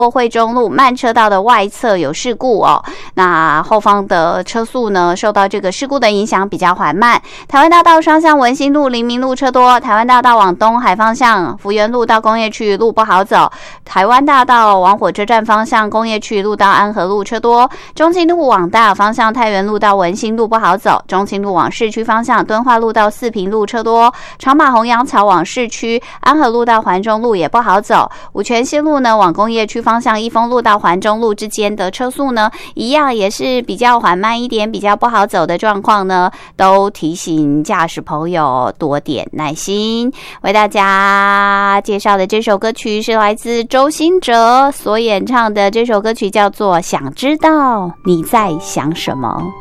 惠中路慢车道的外侧有事故哦，那后方的车速呢受到这个事故的影响比较缓慢。台湾大道双向文心路、黎明路车多，台湾大道往东海方向福源路到工业区路不好走，台湾大道往火车站方向工业区路到安和路车多，中清路往大方向太原路到文心路不好走，中清路往市区方向敦化路到四平路车多，长马红杨草往市区安和路到环中路也不好走，五权西路呢往工业区方向益丰路到环中路之间的车速呢，一样也是比较缓慢一点，比较不好走的状况呢，都提醒驾驶朋友多点耐心。为大家介绍的这首歌曲是来自周兴哲所演唱的，这首歌曲叫做《想知道你在想什么》。